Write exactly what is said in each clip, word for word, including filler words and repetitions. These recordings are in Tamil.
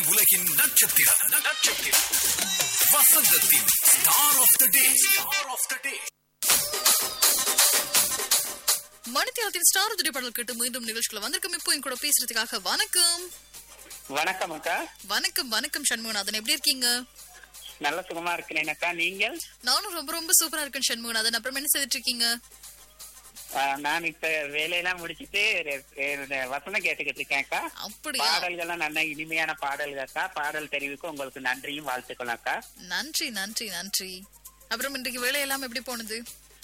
உலகின் நட்சத்திரம் நட்சத்திரம் வசந்தத்தின் star of the day star of the day. மணித்தியாலத்தின் star உதிரி பாடல் கேட்டு மீண்டும் நிகழ்ச்சிக்குள்ள வந்திருக்கும். இப்போ என் கூட பேசுறதுக்காக வணக்கம். வணக்கம் அக்கா. வணக்கம் வணக்கம் சண்முகநாதன், எப்படி இருக்கீங்க? நல்ல சுகமா இருக்கிறேன் அக்கா. நீங்கள்? நானும் ரொம்ப ரொம்ப சூப்பரா இருக்கேன் சண்முகநாதன். அப்புறம் என்ன செய்துட்டு இருக்கீங்க? நான் இப்ப வேலையெல்லாம் முடிச்சிட்டு வசனம் கேட்டுக்கிட்டு இருக்கேன் அக்கா. அப்படியா? பாடல்கள்லாம் நல்ல இனிமையான பாடல்கள் அக்கா. பாடல் தெரிவிக்கும் உங்களுக்கு நன்றியும் வாழ்த்துக்கள் அக்கா. நன்றி நன்றி நன்றி. அப்புறம் இன்றைக்கு வேலையெல்லாம் எப்படி போனது?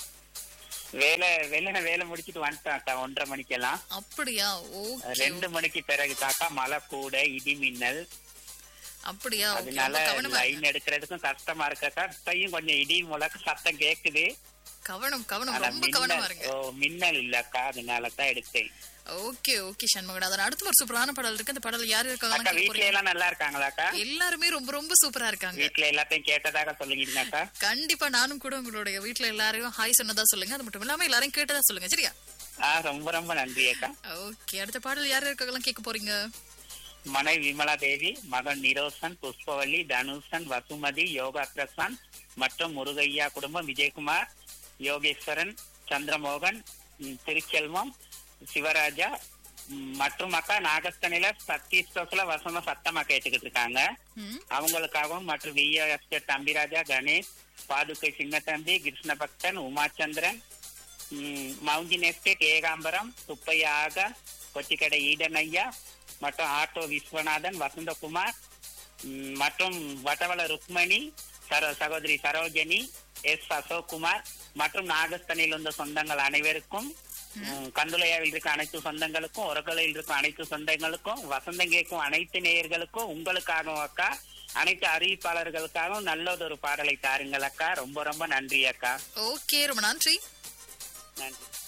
வேலை வேலை வேலை முடிச்சிட்டு வந்துட்டேன் அக்கா. ஒன்றரை மணிக்கெல்லாம். அப்படியா? ஓகே. ரெண்டு மணிக்கு பிறகு தாக்கா மழை கூட இடி மின்னல். அப்படியா? அதனால லைன் எடுக்கிறதுக்கும் கஷ்டமா இருக்காக்கா. இப்பயும் கொஞ்சம் இடி முழக்க சத்தம் கேக்குது. கவனம் கவனம் ரொம்ப கவனமா இருங்க. மின்னல் இல்லக்கா, அதனாலதான் எடுத்தேன். Okay okay Shanmuganathan. அடுத்த ஒரு சூப்பரான பாடல் இருக்கு. அந்த பாடல் யாரு இருக்காங்க? வீட்ல எல்லாம் நல்லா இருக்காங்களாக்கா? எல்லாருமே ரொம்ப ரொம்ப சூப்பரா இருக்காங்க. வீட்ல எல்லாத்தையும் கேட்டதாக சொல்லுங்கக்கா. கண்டிப்பா நானும் கூட உங்களுடைய வீட்ல எல்லாரையும் ஹாய் சொன்னதா சொல்லுங்க. அது மட்டும் இல்லாம எல்லாரையும் கேட்டதா சொல்லுங்க, சரியா? ரொம்ப ரொம்ப நன்றி அக்கா. ஓகே, அடுத்த பாடல் யாரு இருக்காங்கலாம் கேட்க போறீங்க? மனைவி விமலா தேவி, மகன் நிரோசன், புஷ்பவல்லி, தனுஷன், வசுமதி, யோகா பிரசாந்த் மற்றும் முருகையா குடும்பம், விஜயகுமார், யோகேஸ்வரன், சந்திரமோகன், திருச்செல்வம், சிவராஜா மற்றும் அக்கா நாகஸ்தனில சத்தீஸ்ல வசந்த சத்தமா கேட்டுக்கிட்டு இருக்காங்க. அவங்களுக்காகவும் மற்றும் வி எஸ்டேட் தம்பிராஜா, கணேஷ், பாதுகை சின்னத்தம்பி, கிருஷ்ண பக்தன், உமாச்சந்திரன், மவுஞ்சின் எஸ்டேட் ஏகாம்பரம், சுப்பையா ஆகா, கொச்சிக்கடை ஈடன் ஐயா மற்றும் ஆட்டோ விஸ்வநாதன், வசந்தகுமார் மற்றும் வட்டவள ருக்மணி, சகோதரி சரோஜனி, எஸ் அசோக்குமார் மற்றும் நாகஸ்தனில் இருந்த சொந்தங்கள் அனைவருக்கும், கந்துளையாவில் இருக்க அனைத்து சொந்தங்களுக்கும், ஒரகலையில் இருக்கும் அனைத்து சொந்தங்களுக்கும், வசந்தம் கேட்கும் அனைத்து நேயர்களுக்கும், உங்களுக்காகவும் அக்கா அனைத்து அறிவிப்பாளர்களுக்காகவும் நல்லதொரு பாடலை தாருங்கள் அக்கா. ரொம்ப ரொம்ப நன்றி அக்கா. ஓகே, ரொம்ப நன்றி. நன்றி.